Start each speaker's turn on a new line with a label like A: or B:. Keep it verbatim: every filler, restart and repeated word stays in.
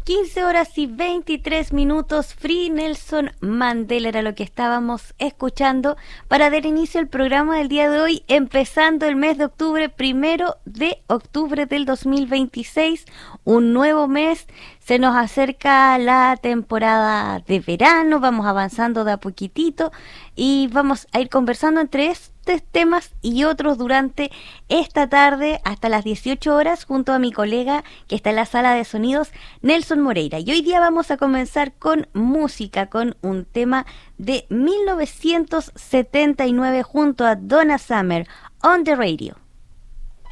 A: quince horas y veintitrés minutos, Free Nelson Mandela era lo que estábamos escuchando para dar inicio al programa del día de hoy, empezando el mes de octubre, primero de octubre del dos mil veintiséis, un nuevo mes. Se nos acerca la temporada de verano, vamos avanzando de a poquitito y vamos a ir conversando entre estos temas y otros durante esta tarde hasta las dieciocho horas junto a mi colega que está en la sala de sonidos, Nelson Moreira. Y hoy día vamos a comenzar con música, con un tema de mil novecientos setenta y nueve junto a Donna Summer, On the Radio.